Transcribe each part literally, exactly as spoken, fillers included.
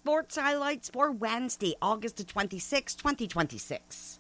sports highlights for Wednesday, August twenty-sixth, twenty twenty-six.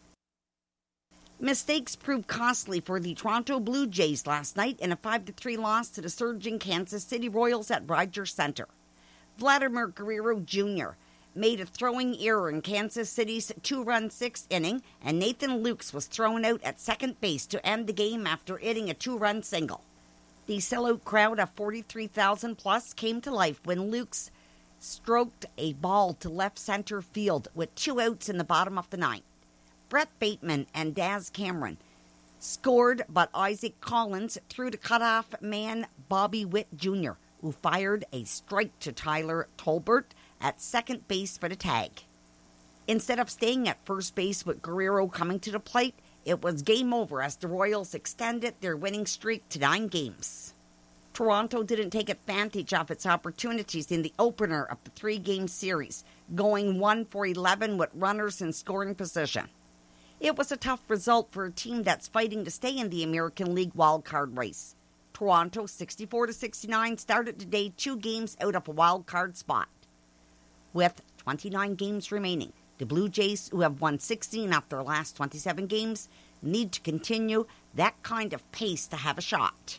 Mistakes proved costly for the Toronto Blue Jays last night in a five to three loss to the surging Kansas City Royals at Rogers Center. Vladimir Guerrero Junior made a throwing error in Kansas City's two-run sixth inning, and Nathan Lukes was thrown out at second base to end the game after hitting a two-run single. The sellout crowd of forty-three thousand plus came to life when Lukes stroked a ball to left center field with two outs in the bottom of the ninth. Brett Bateman and Daz Cameron scored, but Isaac Collins threw to cutoff man Bobby Witt Junior, who fired a strike to Tyler Tolbert at second base for the tag. Instead of staying at first base with Guerrero coming to the plate, it was game over as the Royals extended their winning streak to nine games. Toronto didn't take advantage of its opportunities in the opener of the three-game series, going one for eleven with runners in scoring position. It was a tough result for a team that's fighting to stay in the American League wildcard race. Toronto, sixty-four to sixty-nine, started the day two games out of a wildcard spot. With twenty-nine games remaining, the Blue Jays, who have won sixteen of their last twenty-seven games, need to continue that kind of pace to have a shot.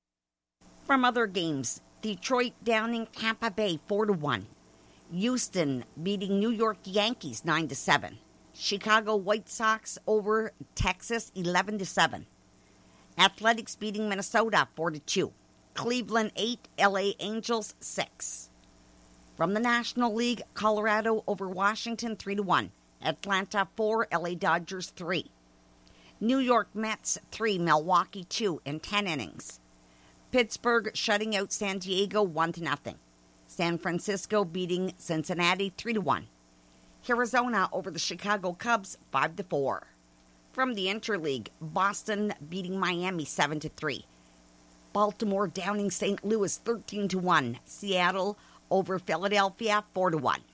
From other games, Detroit downing Tampa Bay four to one. Houston beating New York Yankees nine to seven. Chicago White Sox over Texas eleven to seven. Athletics beating Minnesota four to two. Cleveland eight, L A Angels six. From the National League, Colorado over Washington three to one. Atlanta four, L A Dodgers three. New York Mets three, Milwaukee two in ten innings. Pittsburgh shutting out San Diego one to nothing. San Francisco beating Cincinnati three to one. Arizona over the Chicago Cubs five to four. From the Interleague, Boston beating Miami seven to three. Baltimore downing Saint Louis thirteen to one. Seattle over Philadelphia four to one.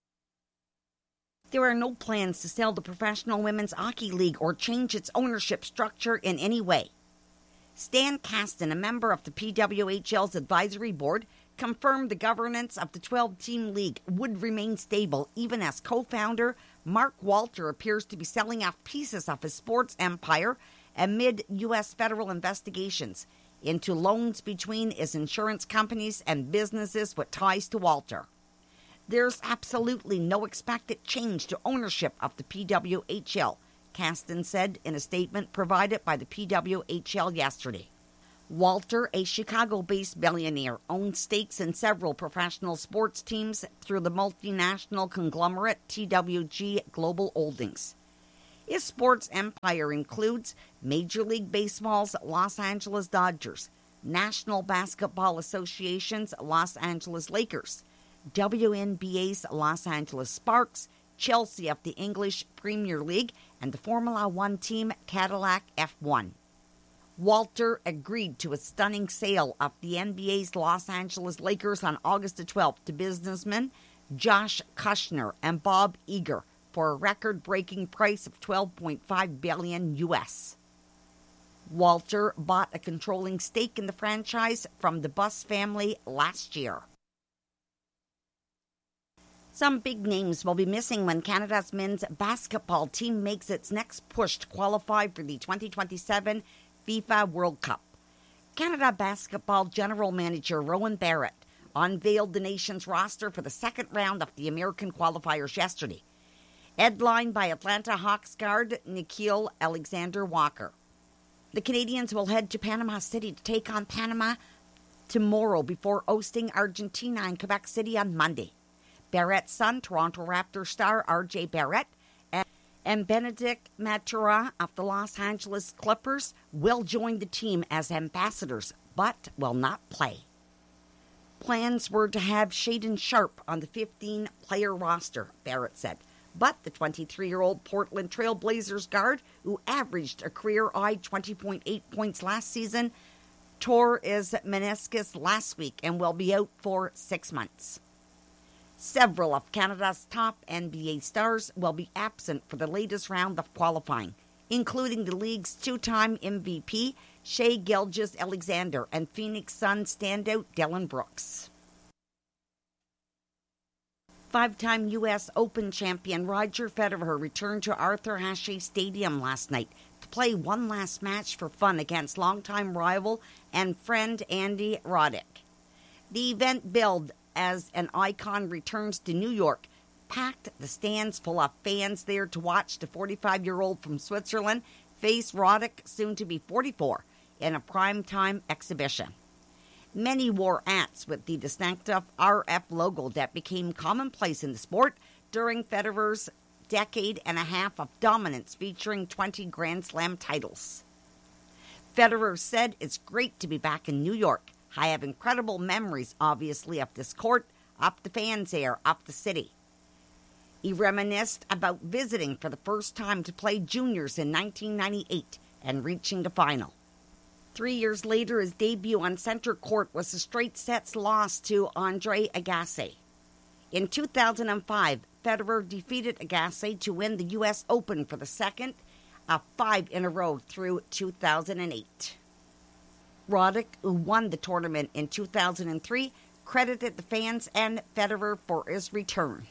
There are no plans to sell the Professional Women's Hockey League or change its ownership structure in any way. Stan Kasten, a member of the P W H L's advisory board, confirmed the governance of the twelve-team league would remain stable even as co-founder Mark Walter appears to be selling off pieces of his sports empire amid U S federal investigations into loans between his insurance companies and businesses with ties to Walter. There's absolutely no expected change to ownership of the P W H L, Kasten said in a statement provided by the P W H L yesterday. Walter, a Chicago-based billionaire, owns stakes in several professional sports teams through the multinational conglomerate T W G Global Holdings. His sports empire includes Major League Baseball's Los Angeles Dodgers, National Basketball Association's Los Angeles Lakers, W N B A's Los Angeles Sparks, Chelsea of the English Premier League, and the Formula One team Cadillac F one. Walter agreed to a stunning sale of the N B A's Los Angeles Lakers on August twelfth to businessmen Josh Kushner and Bob Iger for a record-breaking price of twelve point five billion dollars U S. Walter bought a controlling stake in the franchise from the Buss family last year. Some big names will be missing when Canada's men's basketball team makes its next push to qualify for the twenty twenty-seven FIFA World Cup. Canada Basketball General Manager Rowan Barrett unveiled the nation's roster for the second round of the American qualifiers yesterday, headlined by Atlanta Hawks guard Nickeil Alexander-Walker. The Canadians will head to Panama City to take on Panama tomorrow before hosting Argentina in Quebec City on Monday. Barrett's son, Toronto Raptors star R J Barrett, and Benedict Matura of the Los Angeles Clippers will join the team as ambassadors, but will not play. Plans were to have Shaedon Sharpe on the fifteen-player roster, Barrett said, but the twenty-three-year-old Portland Trail Blazers guard, who averaged a career-high twenty point eight points last season, tore his meniscus last week and will be out for six months. Several of Canada's top N B A stars will be absent for the latest round of qualifying, including the league's two-time M V P, Shai Gilgeous-Alexander, and Phoenix Suns standout Dillon Brooks. Five-time U S Open champion Roger Federer returned to Arthur Ashe Stadium last night to play one last match for fun against longtime rival and friend Andy Roddick. The event billed as an icon returns to New York, packed the stands full of fans there to watch the forty-five-year-old from Switzerland face Roddick, soon to be forty-four, in a primetime exhibition. Many wore hats with the distinctive R F logo that became commonplace in the sport during Federer's decade and a half of dominance, featuring twenty Grand Slam titles. Federer said, "It's great to be back in New York. I have incredible memories, obviously, of this court, of the fans there, of the city." He reminisced about visiting for the first time to play juniors in nineteen ninety-eight and reaching the final. Three years later, his debut on center court was a straight sets loss to Andre Agassi. In two thousand five, Federer defeated Agassi to win the U S Open for the second of five in a row through two thousand eight. Roddick, who won the tournament in two thousand three, credited the fans and Federer for his return.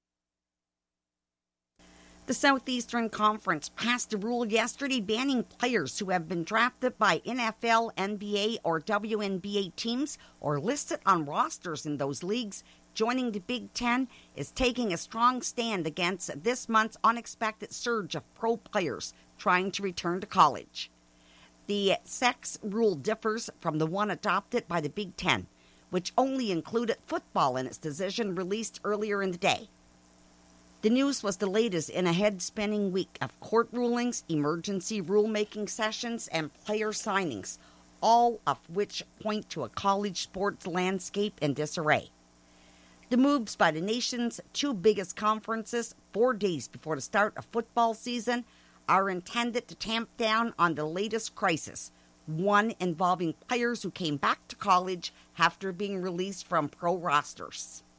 The Southeastern Conference passed a rule yesterday banning players who have been drafted by N F L, N B A, or W N B A teams or listed on rosters in those leagues. Joining the Big Ten is taking a strong stand against this month's unexpected surge of pro players trying to return to college. The sex rule differs from the one adopted by the Big Ten, which only included football in its decision released earlier in the day. The news was the latest in a head-spinning week of court rulings, emergency rulemaking sessions, and player signings, all of which point to a college sports landscape in disarray. The moves by the nation's two biggest conferences, four days before the start of football season, are intended to tamp down on the latest crisis, one involving players who came back to college after being released from pro rosters.